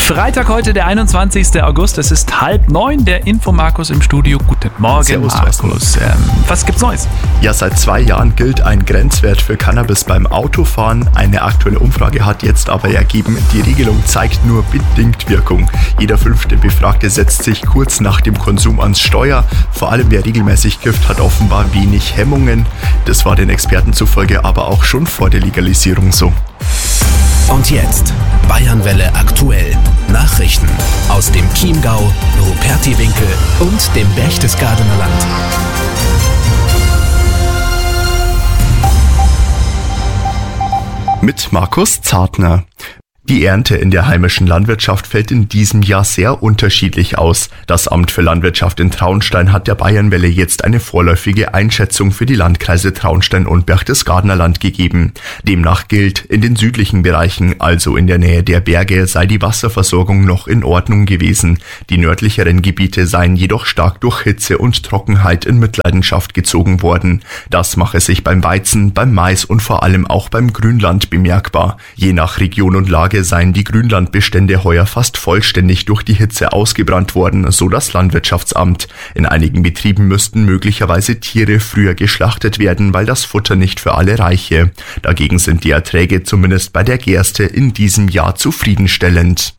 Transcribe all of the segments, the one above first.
Freitag heute, der 21. August. Es ist 8:30. Der Infomarkus im Studio. Guten Morgen, Servus, Markus. Was gibt's Neues? Ja, seit 2 Jahren gilt ein Grenzwert für Cannabis beim Autofahren. Eine aktuelle Umfrage hat jetzt aber ergeben, die Regelung zeigt nur bedingt Wirkung. Jeder 5. Befragte setzt sich kurz nach dem Konsum ans Steuer. Vor allem wer regelmäßig kifft, hat offenbar wenig Hemmungen. Das war den Experten zufolge aber auch schon vor der Legalisierung so. Und jetzt Bayernwelle aktuell. Nachrichten aus dem Chiemgau, Rupertiwinkel und dem Berchtesgadener Land. Mit Markus Zartner. Die Ernte in der heimischen Landwirtschaft fällt in diesem Jahr sehr unterschiedlich aus. Das Amt für Landwirtschaft in Traunstein hat der Bayernwelle jetzt eine vorläufige Einschätzung für die Landkreise Traunstein und Berchtesgadener Land gegeben. Demnach gilt, in den südlichen Bereichen, also in der Nähe der Berge, sei die Wasserversorgung noch in Ordnung gewesen. Die nördlicheren Gebiete seien jedoch stark durch Hitze und Trockenheit in Mitleidenschaft gezogen worden. Das mache sich beim Weizen, beim Mais und vor allem auch beim Grünland bemerkbar. Je nach Region und Lage seien die Grünlandbestände heuer fast vollständig durch die Hitze ausgebrannt worden, so das Landwirtschaftsamt. In einigen Betrieben müssten möglicherweise Tiere früher geschlachtet werden, weil das Futter nicht für alle reiche. Dagegen sind die Erträge zumindest bei der Gerste in diesem Jahr zufriedenstellend.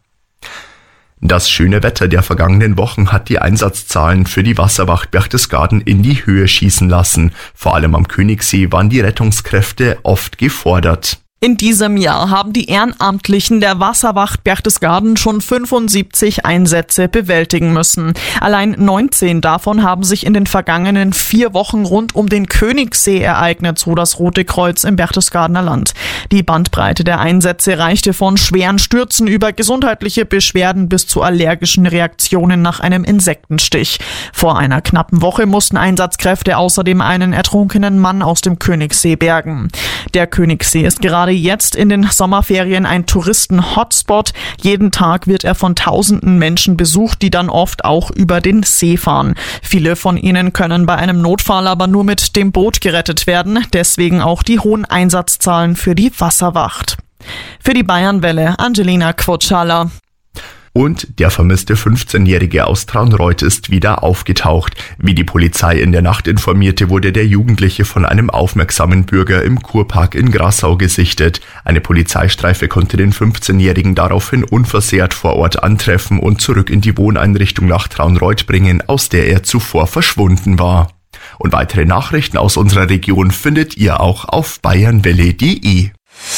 Das schöne Wetter der vergangenen Wochen hat die Einsatzzahlen für die Wasserwacht Berchtesgaden in die Höhe schießen lassen. Vor allem am Königssee waren die Rettungskräfte oft gefordert. In diesem Jahr haben die Ehrenamtlichen der Wasserwacht Berchtesgaden schon 75 Einsätze bewältigen müssen. Allein 19 davon haben sich in den vergangenen 4 Wochen rund um den Königssee ereignet, so das Rote Kreuz im Berchtesgadener Land. Die Bandbreite der Einsätze reichte von schweren Stürzen über gesundheitliche Beschwerden bis zu allergischen Reaktionen nach einem Insektenstich. Vor einer knappen Woche mussten Einsatzkräfte außerdem einen ertrunkenen Mann aus dem Königssee bergen. Der Königssee ist gerade jetzt in den Sommerferien ein Touristen-Hotspot. Jeden Tag wird er von tausenden Menschen besucht, die dann oft auch über den See fahren. Viele von ihnen können bei einem Notfall aber nur mit dem Boot gerettet werden. Deswegen auch die hohen Einsatzzahlen für die Wasserwacht. Für die Bayernwelle, Angelina Quotschala. Und der vermisste 15-Jährige aus Traunreut ist wieder aufgetaucht. Wie die Polizei in der Nacht informierte, wurde der Jugendliche von einem aufmerksamen Bürger im Kurpark in Grassau gesichtet. Eine Polizeistreife konnte den 15-Jährigen daraufhin unversehrt vor Ort antreffen und zurück in die Wohneinrichtung nach Traunreut bringen, aus der er zuvor verschwunden war. Und weitere Nachrichten aus unserer Region findet ihr auch auf bayernwelle.de.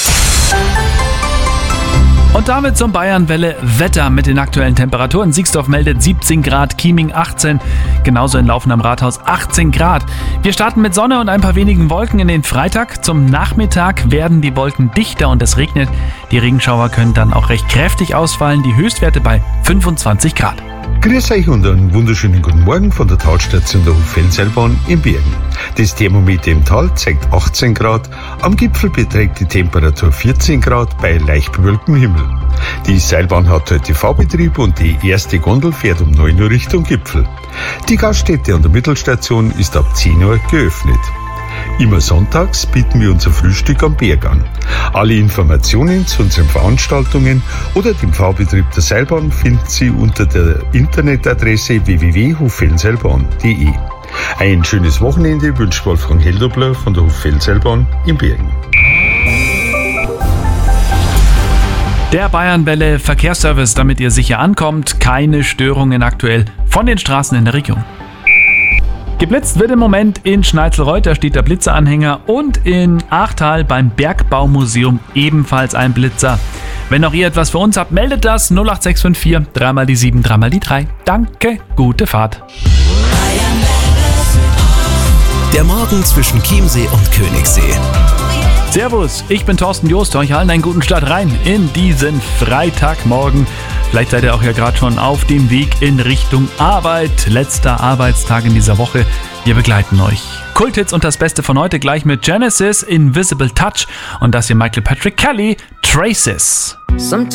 Und damit zum Bayernwelle Wetter mit den aktuellen Temperaturen. Siegsdorf meldet 17 Grad, Chieming 18, genauso in Laufen am Rathaus 18 Grad. Wir starten mit Sonne und ein paar wenigen Wolken in den Freitag. Zum Nachmittag werden die Wolken dichter und es regnet. Die Regenschauer können dann auch recht kräftig ausfallen. Die Höchstwerte bei 25 Grad. Grüß euch und einen wunderschönen guten Morgen von der Talstation der Hochfeldseilbahn in Bergen. Das Thermometer im Tal zeigt 18 Grad, am Gipfel beträgt die Temperatur 14 Grad bei leicht bewölktem Himmel. Die Seilbahn hat heute Fahrbetrieb und die erste Gondel fährt um 9 Uhr Richtung Gipfel. Die Gaststätte an der Mittelstation ist ab 10 Uhr geöffnet. Immer sonntags bieten wir unser Frühstück am Berg an. Alle Informationen zu unseren Veranstaltungen oder dem Fahrbetrieb der Seilbahn finden Sie unter der Internetadresse www.hochfeldseilbahn.de. Ein schönes Wochenende wünscht Wolfgang Heldobler von der Hochfeldseilbahn in Bergen. Der Bayernwelle Verkehrsservice, damit ihr sicher ankommt. Keine Störungen aktuell von den Straßen in der Region. Geblitzt wird im Moment in Schneizelreuth, da steht der Blitzeranhänger, und in Achtal beim Bergbaumuseum ebenfalls ein Blitzer. Wenn auch ihr etwas für uns habt, meldet das 08654 3 die 7 3 die 3. Danke, gute Fahrt. Der Morgen zwischen Chiemsee und Königssee. Servus, ich bin Thorsten Joost, euch allen einen guten Start rein in diesen Freitagmorgen. Vielleicht seid ihr auch ja gerade schon auf dem Weg in Richtung Arbeit. Letzter Arbeitstag in dieser Woche. Wir begleiten euch. Kulthits und das Beste von heute gleich mit Genesis, Invisible Touch und das hier Michael Patrick Kelly, Traces.